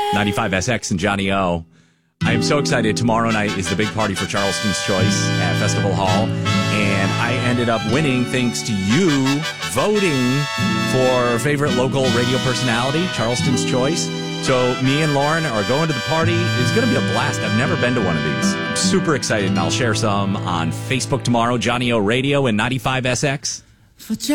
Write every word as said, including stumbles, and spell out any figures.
ninety-five S X and Johnny O. I am so excited. Tomorrow night is the big party for Charleston's Choice at Festival Hall. And I ended up winning thanks to you voting for favorite local radio personality, Charleston's Choice. So me and Lauren are going to the party. It's going to be a blast. I've never been to one of these. I'm super excited, and I'll share some on Facebook tomorrow, Johnny O Radio and ninety-five S X.